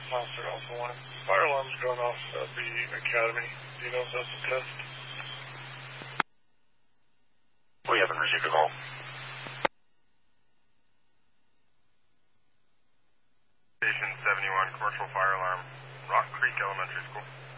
Monster Alpha 1. Fire alarm's going off at the academy. Do you know if that's a test? We haven't received a call. Station 71, commercial fire alarm, Rock Creek Elementary School.